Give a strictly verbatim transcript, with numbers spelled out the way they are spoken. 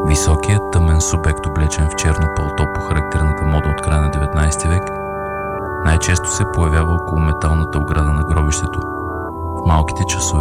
Високият тъмен субект, облечен в черно палто по характерната мода от края на деветнайсети век, най-често се появява около металната ограда на гробището в малките часове